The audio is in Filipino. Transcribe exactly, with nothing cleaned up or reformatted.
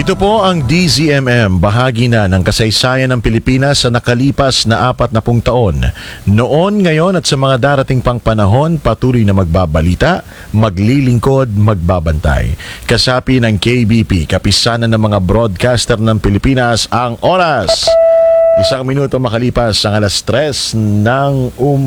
Ito po ang D Z M M, bahagi na ng kasaysayan ng Pilipinas sa nakalipas na apat na pung taon. Noon, ngayon at sa mga darating pang panahon, patuloy na magbabalita, maglilingkod, magbabantay. Kasapi ng K B P, kapisanan ng mga broadcaster ng Pilipinas, ang oras. Isang minuto makalipas ang alas tres ng um